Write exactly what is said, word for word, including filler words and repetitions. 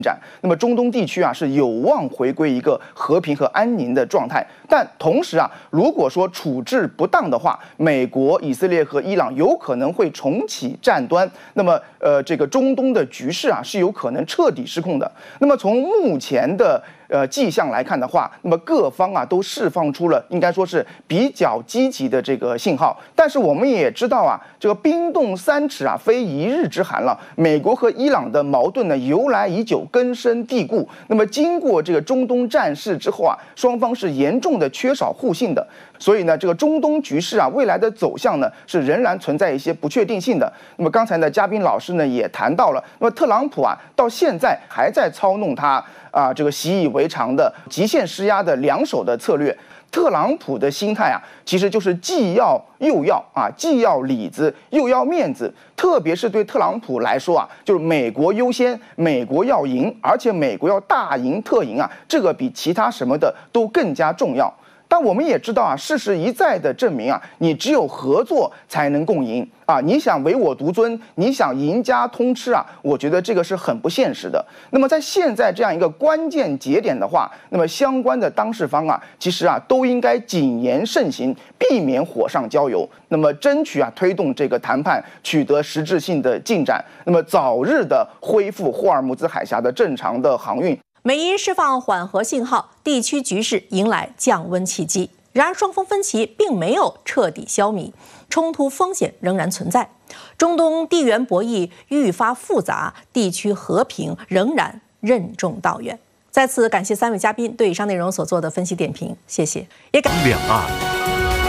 展，那么中东地区啊是有望回归一个和平和安宁的状态。但同时啊，如果说处置不当的话，美国、以色列和伊朗有可能会重启战端，那么呃，这个中东的局势啊是有可能彻底失控的。那么从目前的呃迹象来看的话，那么各方啊都释放出了应该说是比较积极的这个信号。但是我们也知道啊，这个冰冻三尺啊，非一日之寒了。美国和伊朗的矛盾呢由来已久，根深蒂固。那么经过这个中东战事之后啊，双方是严重的缺少互信的。所以呢，这个中东局势啊，未来的走向呢是仍然存在一些不确定性的。那么刚才呢，嘉宾老师呢也谈到了，那么特朗普啊到现在还在操弄他啊这个习以为常的极限施压的两手的策略。特朗普的心态啊，其实就是既要又要啊，既要里子又要面子。特别是对特朗普来说啊，就是美国优先，美国要赢，而且美国要大赢特赢啊，这个比其他什么的都更加重要。但我们也知道啊，事实一再的证明啊，你只有合作才能共赢啊！你想唯我独尊，你想赢家通吃啊，我觉得这个是很不现实的。那么在现在这样一个关键节点的话，那么相关的当事方啊，其实啊都应该谨言慎行，避免火上浇油。那么争取啊推动这个谈判取得实质性的进展，那么早日的恢复霍尔木兹海峡的正常的航运。 美伊释放缓和信号，地区局势迎来降温契机。然而，双方分歧并没有彻底消弭，冲突风险仍然存在。中东地缘博弈愈发复杂，地区和平仍然任重道远。再次感谢三位嘉宾对以上内容所做的分析点评，谢谢。也感两岸